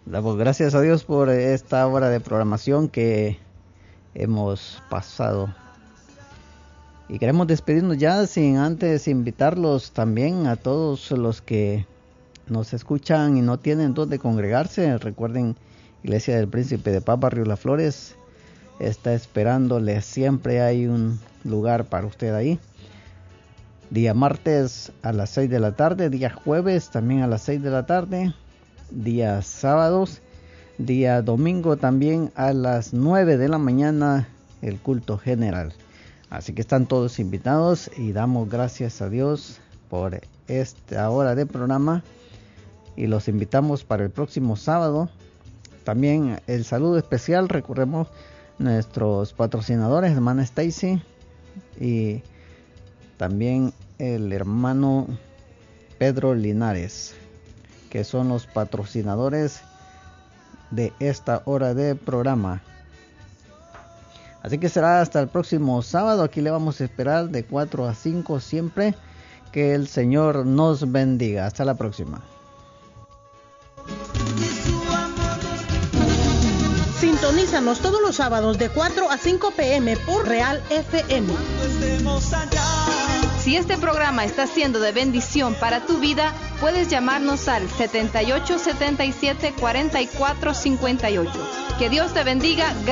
Damos gracias a Dios por esta hora de programación que hemos pasado. Y queremos despedirnos ya sin antes invitarlos también a todos los que nos escuchan y no tienen dónde congregarse. Recuerden, Iglesia del Príncipe de Paz, Barrio Las Flores, está esperándoles. Siempre hay un lugar para usted ahí. Día martes a las 6 de la tarde, día jueves también a las 6 de la tarde, día sábados, día domingo también a las 9 de la mañana el culto general. Así que están todos invitados y damos gracias a Dios por esta hora de programa y los invitamos para el próximo sábado. También el saludo especial, recordemos nuestros patrocinadores, hermana Stacy y también el hermano Pedro Linares, que son los patrocinadores de esta hora de programa. Así que será hasta el próximo sábado. Aquí le vamos a esperar de 4 a 5 siempre. Que el Señor nos bendiga. Hasta la próxima. Sintonízanos todos los sábados de 4 a 5 p.m. por Real FM. Si este programa está siendo de bendición para tu vida, puedes llamarnos al 78 77 44 58. Que Dios te bendiga.